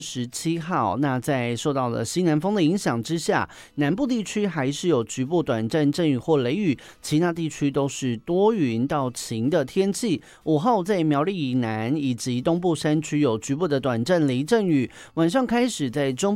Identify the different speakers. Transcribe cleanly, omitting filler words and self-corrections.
Speaker 1: 17号，那在受到了西南风的影响之下，南部地区还是有局部短暂阵雨或雷雨，其他地区都是多云到晴的天气。5号在苗栗以南以及东部山区有局部的短暂雷阵雨，晚上开始在中